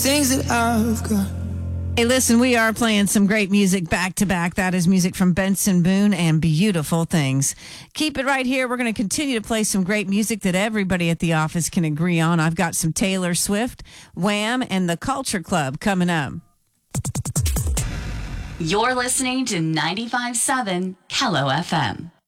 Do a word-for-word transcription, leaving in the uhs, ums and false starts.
Things that I've got. Hey, listen, we are playing some great music back to back. That is music from Benson Boone and Beautiful Things. Keep it right here. We're going to continue to play some great music that everybody at the office can agree on. I've got some Taylor Swift, Wham, and the Culture Club coming up. You're listening to ninety-five point seven Kello F M.